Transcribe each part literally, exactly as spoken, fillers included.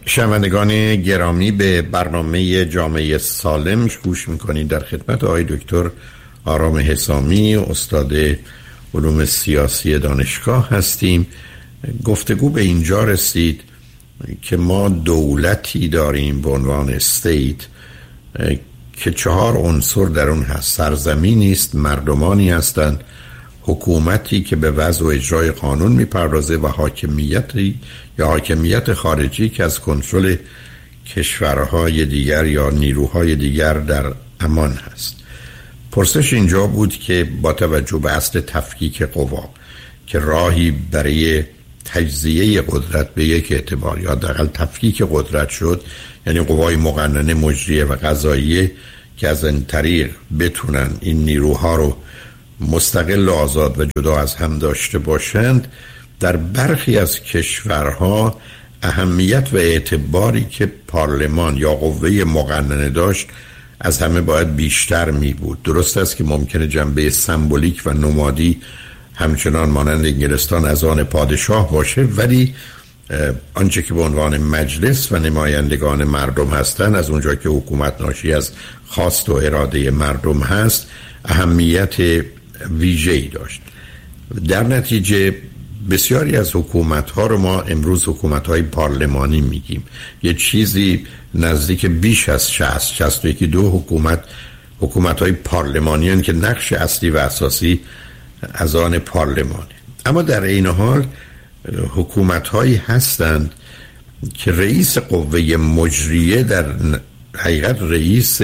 شنوندگان گرامی، به برنامه جامعه سالم گوش میکنید. در خدمت آقای دکتر آرام حسامی، استاد علوم سیاسی دانشگاه هستیم. گفتگو به اینجا رسید که ما دولتی داریم به عنوان استیت که چهار عنصر در اون هست. سرزمینی است، مردمانی هستند، حکومتی که به وضع و اجرای قانون میپردازه و حاکمیتی یا حاکمیت خارجی که از کنترل کشورهای دیگر یا نیروهای دیگر در امان هست. پرسش اینجا بود که با توجه به اصل تفکیک قوا که راهی برای تجزیه قدرت به یک اعتبار یا حداقل تفکیک قدرت شد، یعنی قوای مقننه، مجریه و قضاییه که از این طریق بتونن این نیروها رو مستقل و آزاد و جدا از هم داشته باشند، در برخی از کشورها اهمیت و اعتباری که پارلمان یا قوه مقننه داشت از همه باید بیشتر می بود. درست است که ممکنه جنبه سمبولیک و نمادی همچنان مانند انگلستان از آن پادشاه باشه، ولی آنچه که به عنوان مجلس و نمایندگان مردم هستند، از اونجا که حکومت ناشی از خواست و اراده مردم هست، اهمیت ویژه‌ای داشت. در نتیجه بسیاری از حکومت‌ها رو ما امروز حکومت‌های پارلمانی میگیم. یه چیزی نزدیک بیش از شصت شصت و دو حکومت حکومت‌های پارلمانی هستند که نقش اصلی و اساسی از آن پارلمانه. اما در این حال حکومت‌هایی هستند که رئیس قوه مجریه در حقیقت رئیس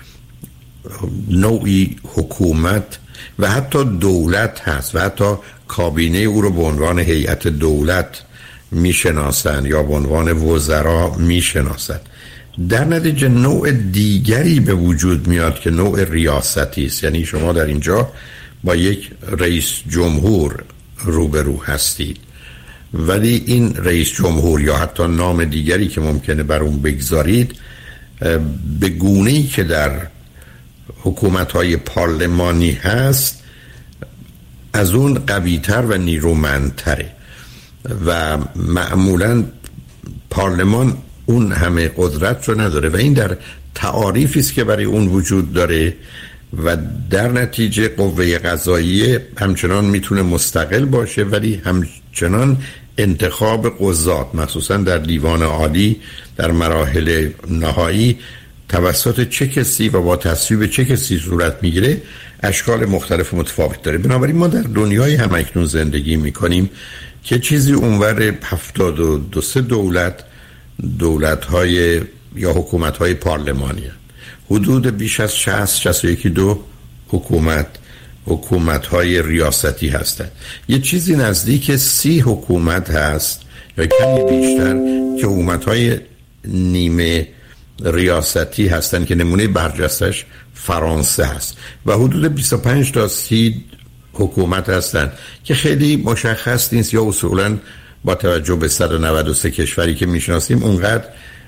نوعی حکومت و حتی دولت هست و حتی کابینه او رو به عنوان هیئت دولت میشناسند یا به عنوان وزرا میشناسند. در نتیجه نوع دیگری به وجود میاد که نوع ریاستی است. یعنی شما در اینجا با یک رئیس جمهور روبرو هستید، ولی این رئیس جمهور یا حتی نام دیگری که ممکنه بر اون بگذارید به گونه‌ای که در حکومت‌های پارلمانی هست از اون قوی‌تر و نیرومندتره و معمولاً پارلمان اون همه قدرت رو نداره و این در تعاریفی است که برای اون وجود داره و در نتیجه قوه قضاییه همچنان میتونه مستقل باشه، ولی همچنان انتخاب قضات مخصوصاً در دیوان عالی در مراحل نهایی توسط چه کسی و با تصویب چه کسی صورت میگیره اشکال مختلف متفاوت داره. بنابراین ما در دنیای همکنون زندگی میکنیم که چیزی اونور هفتاد و دو سه دولت دولت‌های یا حکومت‌های پارلمانی هست. حدود بیش از شصت شصت و یک دو حکومت حکومت‌های ریاستی هستند. یه چیزی نزدیک سی حکومت هست یا کمی بیشتر که حکومت‌های نیمه ریاستی هستند که نمونه برجستش فرانسه هست و حدود بیست و پنج تا سی حکومت هستند که خیلی مشخص نیست یا اصولاً با توجه به صد و نود و سه کشوری که میشناسیم اونقدر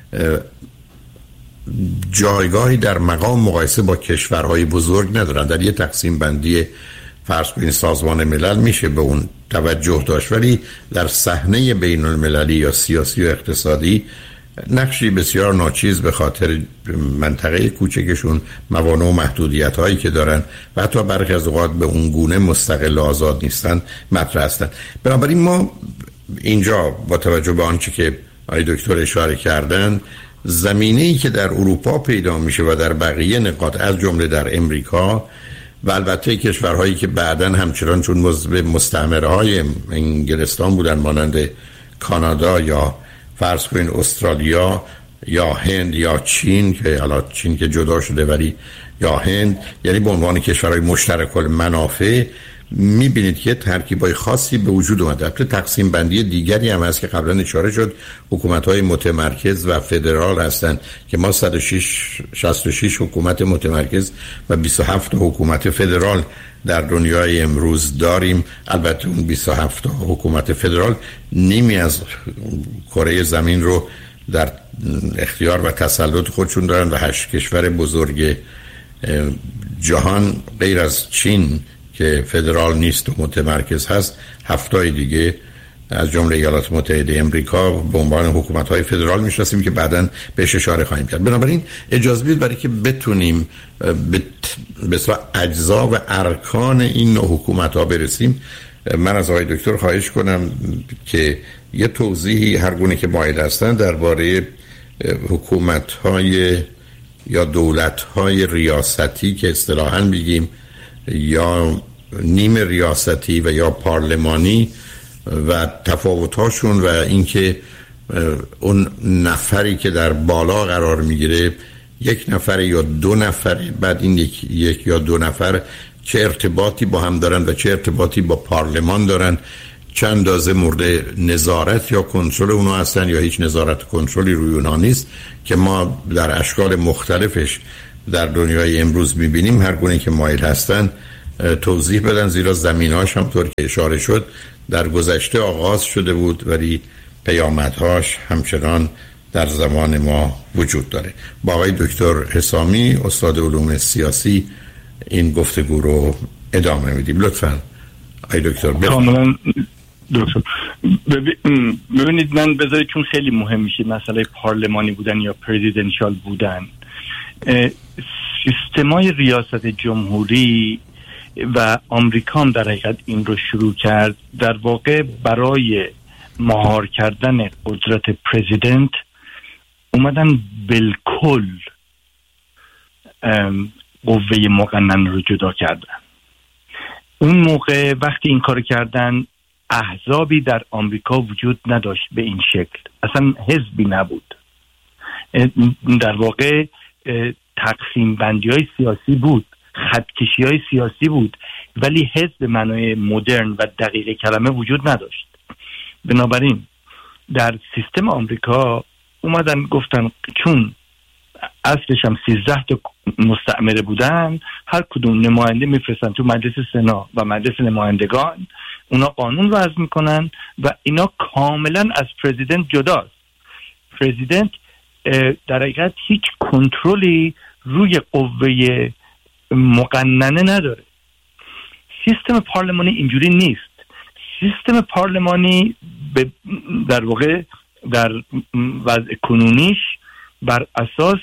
جایگاهی در مقام مقایسه با کشورهای بزرگ ندارن. در یه تقسیم بندی فرض کنید سازمان ملل میشه به اون توجه داشت، ولی در صحنه بین المللی یا سیاسی و اقتصادی نقشی بسیار ناچیز به خاطر منطقه کوچکشون، موانع و محدودیت هایی که دارن و حتی برخی از اوقات به اون گونه مستقل و آزاد نیستن مطرح هستن. بنابراین ما اینجا با توجه به آنچه که آقای دکتر اشاره کردن، زمینه‌ای که در اروپا پیدا میشه و در بقیه نقاط از جمله در امریکا و البته کشورهایی که بعداً همچنان چون مستعمره‌های انگلستان بودن مانند کانادا یا فرض کنین استرالیا یا هند یا چین، که حالا چین که جدا شده ولی یا هند، یعنی به عنوان کشورهای مشترک المنافع میبینید که ترکیبای خاصی به وجود اومده. البته تقسیم بندی دیگری هم هست که قبلا اشاره شد، حکومت‌های متمرکز و فدرال هستند که ما صد و شصت و شش حکومت متمرکز و بیست و هفت حکومت فدرال در دنیای امروز داریم. البته اون بیست و هفت حکومت فدرال نیمی از کره زمین رو در اختیار و تسلط خودشون دارن و هشت کشور بزرگ جهان غیر از چین که فدرال نیست و متمرکز هست، هفتای دیگه از جمله ایالات متحده امریکا به عنوان حکومت‌های فدرال می‌شناسیم که بعداً بهش اشاره خواهیم کرد. بنابراین اجازه بدید برای که بتونیم به مثلا اجزا و ارکان این نوع حکومت‌ها برسیم، من از آقای دکتر خواهش کنم که یه توضیحی هر گونه که مایل هستن درباره حکومت‌های یا دولت‌های ریاستی که اصطلاحاً بگیم یا نیم ریاستی و یا پارلمانی و تفاوت‌هاشون و اینکه اون نفری که در بالا قرار میگیره یک نفر یا دو نفر، بعد این یک, یک یا دو نفر چه ارتباطی با هم دارن و چه ارتباطی با پارلمان دارن، چند اندازه مورد نظارت یا کنترل اونها هستن یا هیچ نظارت و کنترلی روی اونها نیست که ما در اشکال مختلفش در دنیای امروز میبینیم. هر گونه که مایل هستن توضیح بدن، زیرا زمینهاش هم طور که اشاره شد در گذشته آغاز شده بود ولی پیامدهاش همچنان در زمان ما وجود داره. با آقای دکتر حسامی استاد علوم سیاسی این گفتگو رو ادامه میدیم. لطفاً آقای دکتر. کاملا دکتر ببینید، من بذارید چون خیلی مهم میشه مسئله پارلمانی بودن یا پرزیدنشال بودن. سیستمای ریاست جمهوری و آمریکا هم در حقیقت این رو شروع کرد. در واقع برای مهار کردن قدرت پرزیدنت اومدن بالکل قوه مقننه رو جدا کردن. اون موقع وقتی این کار کردن احزابی در آمریکا وجود نداشت به این شکل، اصلا حزبی نبود. در واقع تقسیم بندی های سیاسی بود، خطکشی های سیاسی بود، ولی حزب معنای مدرن و دقیق کلمه وجود نداشت. بنابراین در سیستم آمریکا اومدن گفتن چون اصلش هم سیزده تا مستعمره بودن، هر کدوم نماینده میفرستن تو مجلس سنا و مجلس نمایندگان، اونا قانون وضع میکنن و اینا کاملا از پرزیدنت جداست. پرزیدنت در حقیقت هیچ کنترلی روی قوه مقننه نداره. سیستم پارلمانی اینجوری نیست. سیستم پارلمانی در واقع در وضع کنونیش بر اساس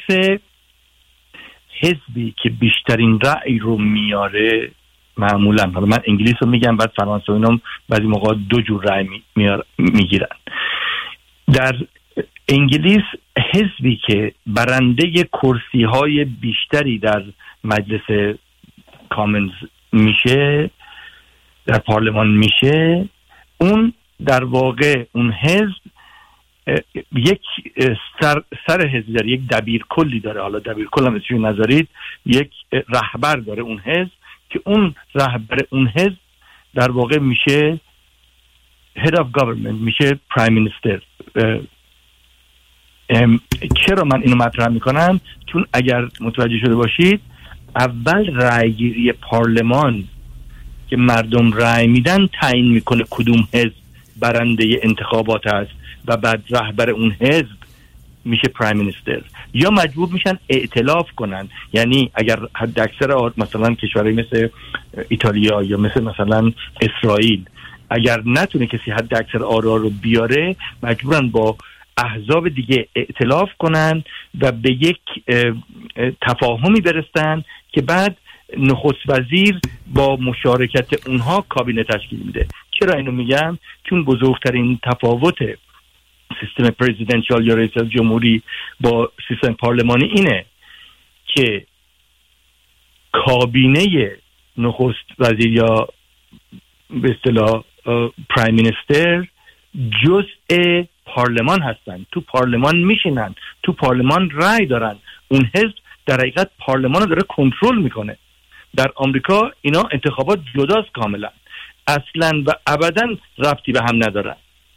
حزبی که بیشترین رأی رو میاره، معمولا حالا من انگلیس رو میگم بعد فرانسوی هم بعضی موقع دو جور رأی میگیرن. در انگلیس حزبی که برنده کرسی های بیشتری در مجلس کامنز میشه، در پارلمان میشه، اون در واقع اون حزب یک سر, سر حزب داره، یک دبیر کلی داره. حالا دبیر کل هم ازشون نذارید، یک رهبر داره اون حزب که اون رهبر اون حزب در واقع میشه head of government، میشه prime minister. چرا من اینو مطرح میکنم؟ چون اگر متوجه شده باشید اول رأیگیری پارلمان که مردم رأی میدن تعیین میکنه کدوم حزب برنده انتخابات هست و بعد رهبر اون حزب میشه پرایم مینیستر. یا مجبور میشن ائتلاف کنن، یعنی اگر حد اکثر مثلا کشورهای مثل ایتالیا یا مثل مثلا اسرائیل اگر نتونه کسی حد اکثر آرا رو بیاره، مجبورن با احزاب دیگه ائتلاف کنن و به یک تفاهمی برسن که بعد نخست وزیر با مشارکت اونها کابینه تشکیل میده. چرا اینو میگم؟ چون بزرگترین تفاوت سیستم پرزیدنشال یا رئیس جمهوری با سیستم پارلمانی اینه که کابینه نخست وزیر یا به اصطلاح پرایم مینیستر جزء پارلمان هستن، تو پارلمان میشینن، تو پارلمان رای دارن. اون حزب در حقیقت پارلمان رو داره کنترل میکنه. در آمریکا اینا انتخابات جداست کاملا، اصلا و ابدا ربطی به هم ندارن.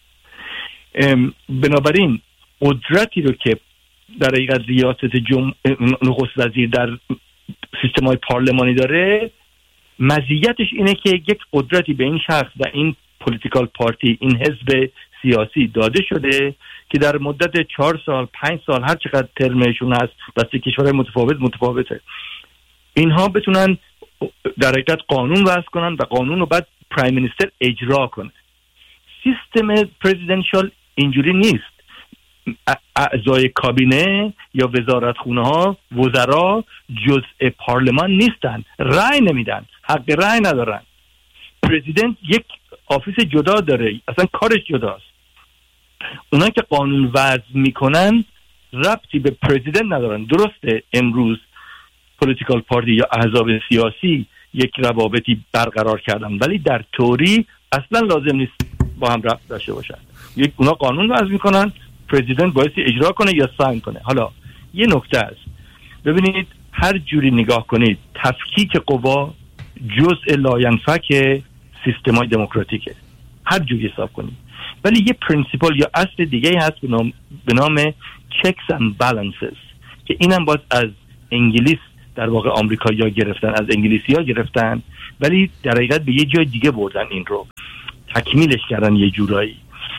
بنابراین قدرتی رو که در حقیقت ریاست جمهور نخست وزیر در سیستم‌های پارلمانی داره، مزیتش اینه که یک قدرتی به این شخص و این پولیتیکال پارتی، این حزب سیاسی داده شده که در مدت چهار سال، پنج سال، هر چقدر ترمشون هست، بسته کشورهای متفاوت متفاوته، اینها بتونن در حقیقت قانون وضع کنن و قانون رو بعد پرایم مینیستر اجرا کنه. سیستم پرزیدنشال اینجوری نیست. اعضای کابینه یا وزارتخونه ها وزرا جزء پارلمان نیستن، رأی نمیدن، حق رأی ندارن. پرزیدنت یک آفیس جدا داره، اصلا کارش جداست. اونا که قانون وضع میکنن ربطی به پرزیدنت ندارن. درسته امروز پولیتیکال پارتی یا احزاب سیاسی یک روابطی برقرار کردن، ولی در تئوری اصلا لازم نیست با هم ربط داشته باشن. یک اونا قانون وضع میکنن، پرزیدنت بایستی اجرا کنه یا ساین کنه. حالا یه نکته است، ببینید هر جوری نگاه کنید تفکیک قوا جزء لاینفک سیستم‌های دموکراتیکه، هر جوری حساب کنید. ولی یه پرینسیپل یا اصل دیگه هست به نام به نام checks and balances که اینم باز از انگلیس در واقع آمریکایی‌ها گرفتن، از انگلیسی‌ها گرفتن، ولی در حقیقت به یه جای دیگه بردن، این رو تکمیلش کردن یه جورایی.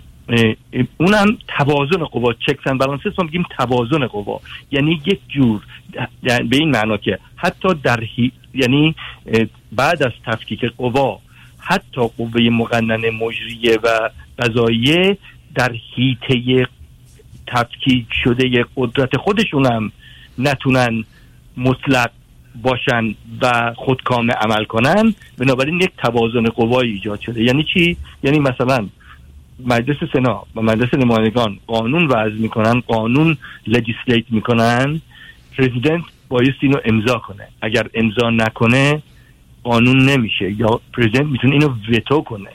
اونم توازن قوا، checks and balances ما میگیم توازن قوا، یعنی یک جور به این معنا که حتی در هی... یعنی بعد از تفکیک قوا حتی قوه مقننه مجریه و قضاییه در حیطه تفکیک شده قدرت خودشون هم نتونن مطلق باشن و خودکام عمل کنن. بنابراین یک توازن قوایی ایجاد شده. یعنی چی؟ یعنی مثلا مجلس سنا و مجلس نمایندگان قانون وضع میکنن، قانون لجیسلیت میکنن، پرزیدنت باید اینو امضا کنه. اگر امضا نکنه قانون نمیشه، یا پرزیدنت میتونه اینو ویتو کنه،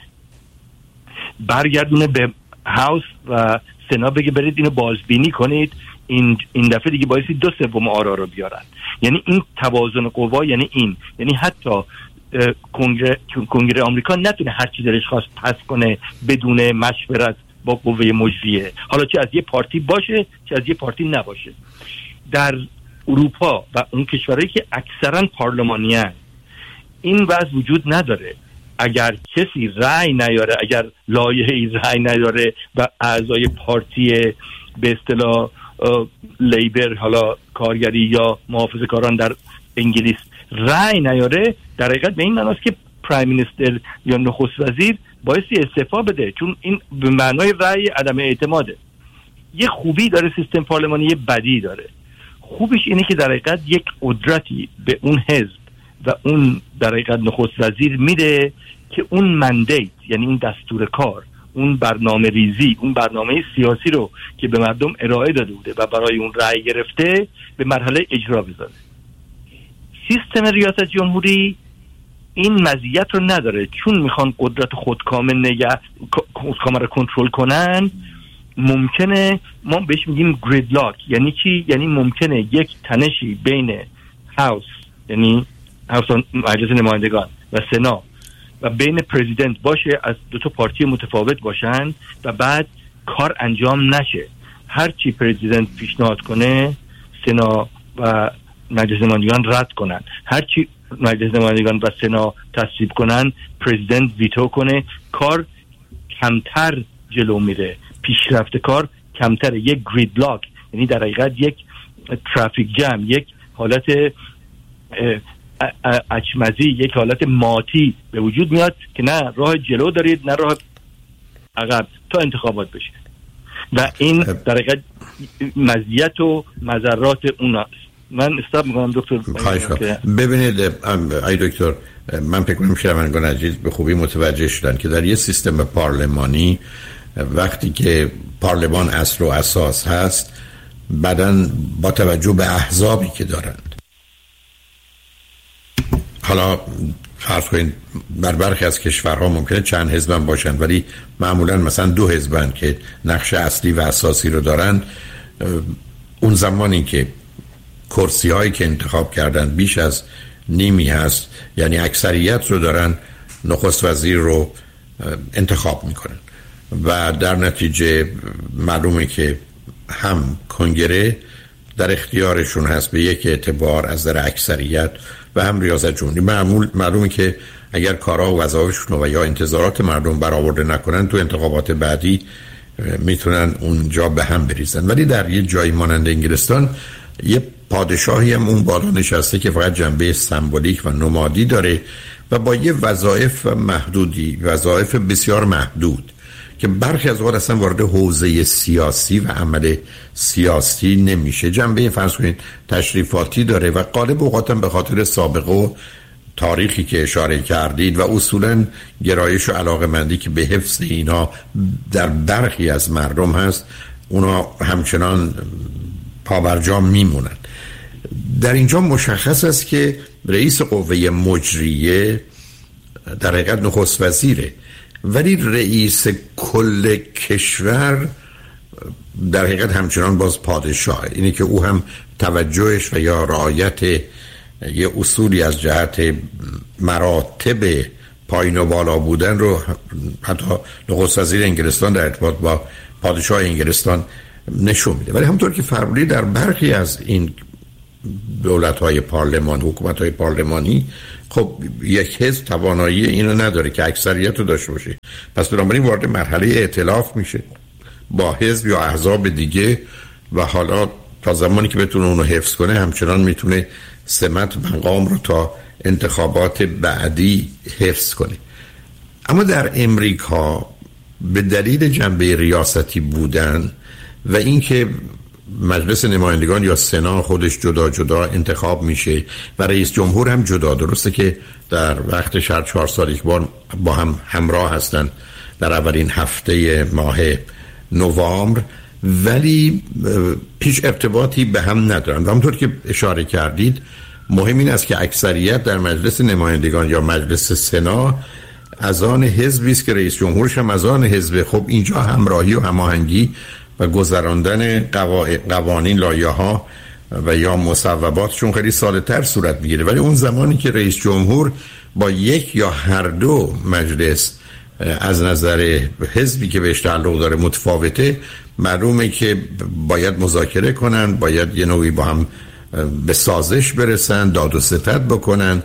برگردونه به هاوس و سنا بگه برید اینو بازبینی کنید، این این دفعه دیگه باید دو سوم آرا رو بیارن. یعنی این توازن قوا، یعنی این یعنی حتی کنگره کنگره آمریکا نتونه هر چی دلش خواست پس کنه بدون مشورت با قوه مجریه، حالا چه از یه پارتی باشه چه از یه پارتی نباشه. در اروپا و اون کشورهایی که اکثرا پارلمانی هستند این وضع وجود نداره. اگر کسی رأی نیاره، اگر لایحه‌ای رأی نیاره و اعضای پارتی به اصطلاح لیبر، حالا کارگری یا محافظه‌کاران در انگلیس رأی نیاره، در حقیقت به این معناست که پرایم مینیستر یا نخست وزیر بایستی استعفا بده، چون این به معنای رأی عدم اعتماده. یه خوبی داره سیستم پارلمانی، یه بدی داره. خوبش اینه که در حقیقت یک قدرتی به اون حزب و اون در حقیقت نخست وزیر میده که اون مندیت، یعنی اون دستور کار، اون برنامه ریزی، اون برنامه سیاسی رو که به مردم ارائه داده بوده و برای اون رأی گرفته به مرحله اجرا بذاره. سیستم ریاست جمهوری این مزیت رو نداره، چون میخوان قدرت خودکامه نگه خودکامه رو کنترل کنن. ممکنه ما بهش میگیم گریدلاک. یعنی چی؟ یعنی ممکنه یک تنشی بین هاوس، یعنی هاوس مجلس نمایندگان و سنا و بین پرزیدنت باشه، از دو تا پارتی متفاوت باشن و بعد کار انجام نشه. هر چی پرزیدنت پیشنهاد کنه سنا و مجلس نمایندگان رد کنن، هر چی مجلس نمایندگان و سنا تصویب کنن پرزیدنت ویتو کنه. کار کمتر جلو میره، پیشرفت کار کمتر. یک گریدلاک یعنی در حقیقت یک ترافیک جم، یک حالت اچمزی، یک حالت ماتی به وجود میاد که نه راه جلو دارید نه راه عقب تا انتخابات بشه. و این در حقیقت مزیت و مضرات اون است. من استاب میکنم دکتر. ببینید ای دکتر، من فکر کنم شنوندگان عزیز به خوبی متوجه شدن که در یه سیستم پارلمانی وقتی که پارلمان اصل و اساس هست، بعداً با توجه به احزابی که دارند، حالا فرض کنید بر برخی از کشورها ممکنه چند حزبن باشن ولی معمولاً مثلا دو حزبن که نقش اصلی و اساسی رو دارن، اون زمانی که کرسی هایی که انتخاب کردن بیش از نیمی هست، یعنی اکثریت رو دارن، نخست وزیر رو انتخاب میکنن و در نتیجه معلومه که هم کنگره در اختیارشون هست به یک اعتبار از در اکثریت و هم ریاست جمهوری. معمول معلومه که اگر کارها و وظایفشون و یا انتظارات مردم برآورده نکنن تو انتخابات بعدی میتونن اونجا به هم بریزن. ولی در یه جایی مانند انگلستان یه پادشاهی هم اون بالا نشسته که فقط جنبه سمبولیک و نمادی داره و با یه وظایف محدودی، وظایف بسیار محدود که برخی از اوقات اصلا وارد حوزه سیاسی و عمل سیاسی نمیشه. جنبه فرض کنید تشریفاتی داره و غالب اوقات هم به خاطر سابقه و تاریخی که اشاره کردید و اصولا گرایش و علاقه‌مندی که به حفظ اینا در برخی از مردم هست، اونا همچنان پابرجا میمونن. در اینجا مشخص است که رئیس قوه مجریه در حقیقت نخست وزیره، ولی رئیس کل کشور در حقیقت همچنان باز پادشاه. اینه که او هم توجهش و یا رعایت یه اصولی از جهت مراتب پایین و بالا بودن رو حتی نخست وزیر انگلستان در ارتباط با پادشاه انگلستان نشون میده. ولی همونطور که فرمودید در برخی از این دولت‌های پارلمان، حکومت‌های پارلمانی، خب یک حزب توانایی اینو نداره که اکثریت رو داشته باشه، پس بنابراین وارد مرحله ائتلاف میشه با حزب یا احزاب دیگه و حالا تا زمانی که بتونه اونو حفظ کنه همچنان میتونه سمت مقام رو تا انتخابات بعدی حفظ کنه. اما در امریکا به دلیل جنبه ریاستی بودن و اینکه مجلس نمایندگان یا سنا خودش جدا جدا انتخاب میشه و رئیس جمهور هم جدا، درسته که در وقتش هر چهار سال یک بار با هم همراه هستن در اولین هفته ماه نوامبر، ولی هیچ ارتباطی به هم ندارن. و همونطور که اشاره کردید مهم این است که اکثریت در مجلس نمایندگان یا مجلس سنا از آن حزبی است که رئیس جمهورش هم از آن حزب. خب اینجا همراهی و هماهنگی و گذراندن قوانین، لایحه‌ها و یا مصوباتشون خیلی ساده‌تر صورت میگیره. ولی اون زمانی که رئیس جمهور با یک یا هر دو مجلس از نظر حزبی که بهش تعلق داره متفاوته، معلومه که باید مذاکره کنن، باید یه نوعی با هم به سازش برسن، داد و ستد بکنن.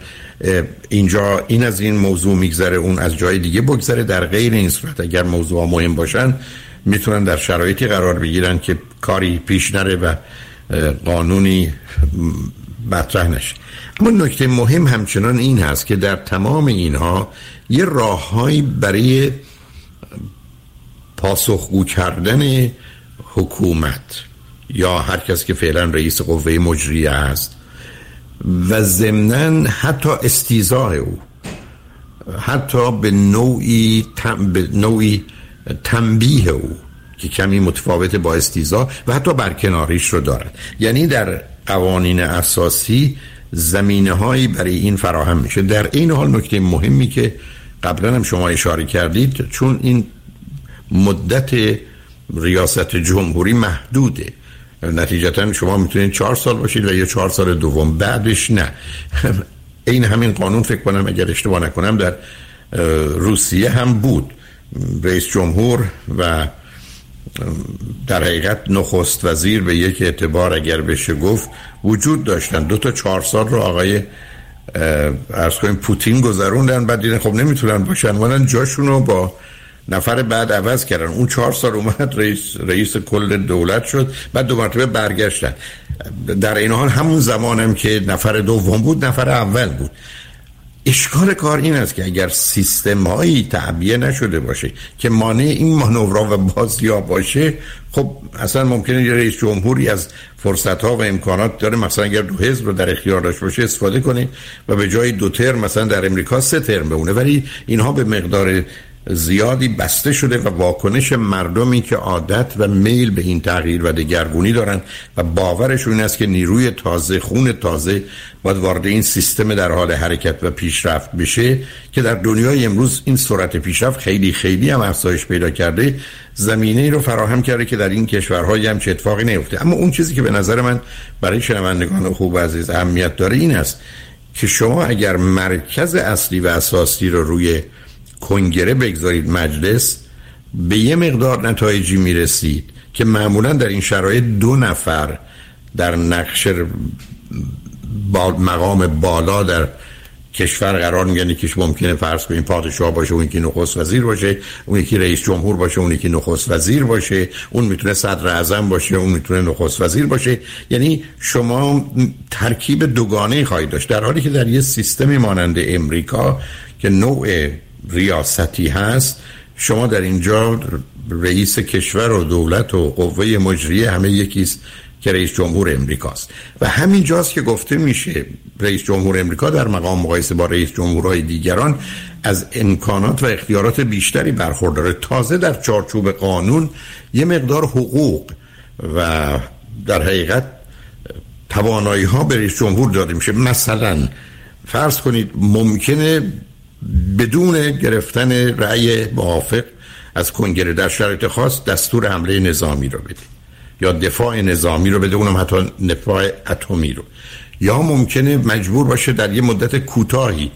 اینجا این از این موضوع میگذره، اون از جای دیگه بگذره. در غیر این صورت اگر موضوع مهم باشن میتونن در شرایطی قرار بگیرن که کاری پیش نره و قانونی مطرح نشه. اما نکته مهم همچنان این هست که در تمام اینها یه راههایی برای پاسخگو کردن حکومت یا هر کس که فعلا رئیس قوه مجریه است و ضمناً حتی استیضاح او، حتی به نوعی تم... به نوعی تنبیه او که کمی متفاوت با استیضاح و حتی برکناریش رو دارد. یعنی در قوانین اساسی زمینه‌هایی برای این فراهم میشه. در این حال نکته مهمی که قبلا هم شما اشاره کردید، چون این مدت ریاست جمهوری محدوده، نتیجتا شما میتونید چهار سال باشید و یا چهار سال دوم بعدش نه. این همین قانون فکر کنم اگر اشتباه نکنم در روسیه هم بود، رئیس جمهور و در حقیقت نخست وزیر به یک اعتبار اگر بشه گفت وجود داشتن. دو تا چهار سال رو آقای عرض کنیم پوتین گذروندن، بعد دیدن خب نمیتونن باشن، مانن جاشون رو با نفر بعد عوض کردن. اون چهار سال اومد رئیس رئیس کل دولت شد، بعد دو مرتبه برگشتن. در این حال همون زمانم که نفر دوم بود نفر اول بود. اشکال کار این است که اگر سیستم هایی تعبیه نشده باشه که مانع این مانورها و بازی‌ها باشه، خب اصلا ممکنه یه رئیس جمهوری از فرصت ها و امکانات داره، مثلا اگر دو حزب رو در اختیار داشته باشه استفاده کنه و به جای دو ترم مثلا در امریکا سه ترم بمونه. ولی اینها به مقدار زیادی بسته شده و واکنش مردمی که عادت و میل به این تغییر و دگرگونی دارن و باورشون این است که نیروی تازه، خون تازه باید وارد این سیستم در حال حرکت و پیشرفت بشه که در دنیای امروز این سرعت پیشرفت خیلی خیلی هم افزایش پیدا کرده، زمینه ای رو فراهم کرده که در این کشورهای هم چه اتفاقی نیفته. اما اون چیزی که به نظر من برای شنوندگان خوب و عزیز اهمیت داره این است که شما اگر مرکز اصلی و اساسی رو روی کنگره بگذارید مجلس، به یه مقدار نتایجی میرسید که معمولا در این شرایط دو نفر در نقش با مقام بالا در کشور قرار میگن. یکیش ممکنه فرض کنیم پادشاه باشه، اون یکی نخست وزیر باشه، اون یکی رئیس جمهور باشه، اون یکی نخست وزیر باشه، اون میتونه صدر اعظم باشه، اون میتونه نخست وزیر باشه. یعنی شما ترکیب دوگانه خواهید داشت، در حالی که در یه سیستمی مانند امریکا که نوع ریاستی هست شما در اینجا رئیس کشور و دولت و قوه مجریه همه یکیست که رئیس جمهور امریکاست و همین جاست که گفته میشه رئیس جمهور امریکا در مقام مقایسه با رئیس جمهورهای دیگران از امکانات و اختیارات بیشتری برخورداره. تازه در چارچوب قانون یه مقدار حقوق و در حقیقت توانایی ها به رئیس جمهور داده میشه. مثلا فرض کنید ممکنه بدون گرفتن رأی موافق از کنگره در شرایط خاص دستور حمله نظامی رو بده یا دفاع نظامی رو بده، اونم حتی دفاع اتمی رو، یا ممکنه مجبور باشه در یه مدت کوتاهی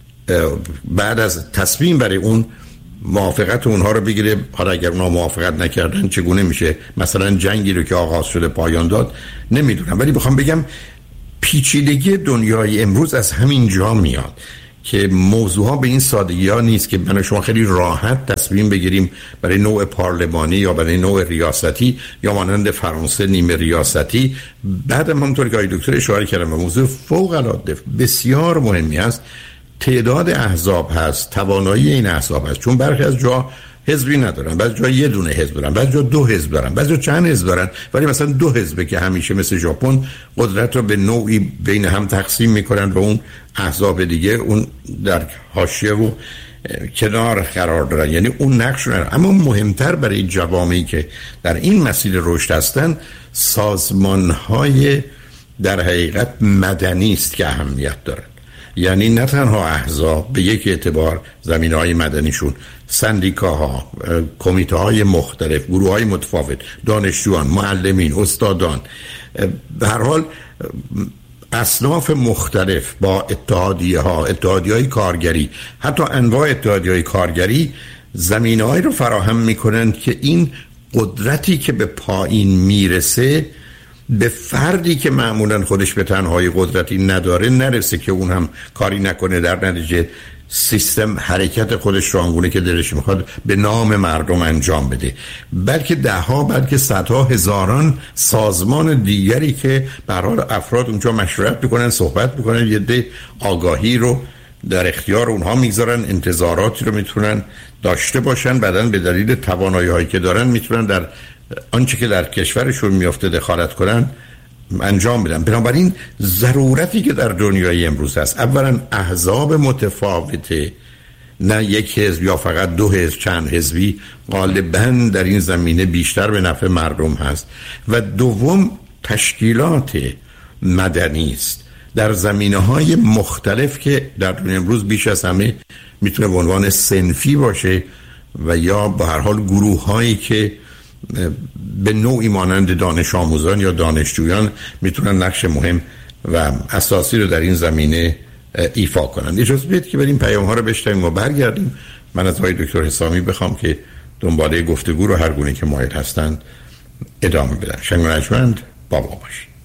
بعد از تصمیم برای اون موافقت اونها رو بگیره. حالا اگر اونها موافقت نکردن چگونه میشه مثلا جنگی رو که آغاز شده پایان داد نمیدونم، ولی بخوام بگم پیچیدگی دنیای امروز از همین جا میاد که موضوعها به این سادگی ها نیست که من و شما خیلی راحت تصمیم بگیریم برای نوع پارلمانی یا برای نوع ریاستی یا مانند فرانسه نیمه ریاستی. بعدم همونطور که آقای دکتر اشاره کردن موضوع فوق العاده بسیار مهمی است تعداد احزاب هست، توانایی این احزاب هست، چون برخی از جا حزبی ندارن، بعضی جا یه دونه حزب دارن، بعضی جا دو حزب دارن، بعضی جا چند حزب دارن، ولی مثلا دو حزبه که همیشه مثل ژاپن قدرت رو به نوعی بین هم تقسیم میکنن و اون احزاب دیگه اون در حاشیه و کنار قرار دارن، یعنی اون نقش رو. اما مهمتر برای جوامعی که در این مسیر رشد هستن سازمان‌های در حقیقت مدنی است که اهمیت دارن. یعنی نه تنها احزاب به یک اعتبار زمینه‌های مدنیشون، سندیکاها، کمیته‌های مختلف، گروه‌های متفاوت، دانشجویان، معلمین، استادان، به هر حال اصناف مختلف با اتحادیه‌ها، اتحادیه‌های کارگری، حتی انواع اتحادیه‌های کارگری زمینه‌هایی رو فراهم می‌کنند که این قدرتی که به پایین میرسه به فردی که معمولا خودش به تنهایی قدرتی نداره نرسه که اون هم کاری نکنه، در نتیجه سیستم حرکت خودش رو آنگونه که دلش میخواد به نام مردم انجام بده، بلکه ده ها بلکه صدها هزاران سازمان دیگری که به هر حال افراد اونجا مشورت میکنن، صحبت میکنن، یه ده آگاهی رو در اختیار اونها میگذارن، انتظاراتی رو میتونن داشته باشن، بعدن به دلیل توانایی هایی که دارن میتونن در آنچه که در کشورشون میافته دخالت کنن انجام بدن. بنابراین ضرورتی که در دنیای امروز هست اولا احزاب متفاوته، نه یک حزب یا فقط دو حزب، چند حزبی غالباً در این زمینه بیشتر به نفع مردم هست، و دوم تشکیلات مدنی است در زمینه‌های مختلف که در دنیای امروز بیش از همه میتونه به عنوان صنفی باشه و یا به هر حال گروه‌هایی که به نوعی مانند دانش آموزان یا دانشجویان میتونن نقش مهم و اساسی رو در این زمینه ایفا کنند. اجازه بدید که بریم پیام ها رو بشنویم و برگردیم. من از آقای دکتر حسامی بخوام که دنباله گفتگو رو هر گونه که مایل هستند ادامه بدن. شنگ و نجمند بابا باشید.